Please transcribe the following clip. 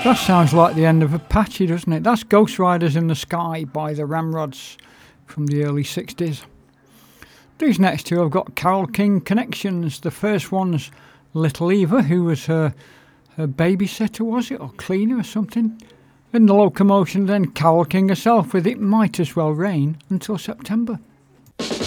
That sounds like the end of Apache, doesn't it? That's Ghost Riders in the Sky by the Ramrods from the early 60s. These next two have got Carole King connections. The first one's Little Eva, who was her babysitter, was it, or cleaner or something, in the locomotion. Then Carole King herself with It Might As Well Rain Until September.